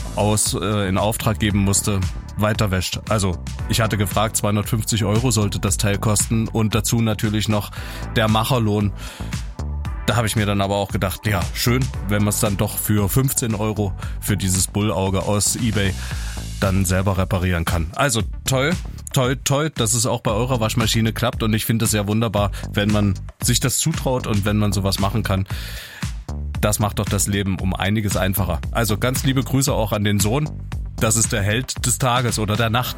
in Auftrag geben musste, weiterwäscht. Also ich hatte gefragt, 250 € sollte das Teil kosten und dazu natürlich noch der Macherlohn. Da habe ich mir dann aber auch gedacht, ja, schön, wenn man es dann doch für 15 € für dieses Bullauge aus eBay dann selber reparieren kann. Also toll, dass es auch bei eurer Waschmaschine klappt und ich finde es ja wunderbar, wenn man sich das zutraut und wenn man sowas machen kann. Das macht doch das Leben um einiges einfacher. Also ganz liebe Grüße auch an den Sohn. Das ist der Held des Tages oder der Nacht.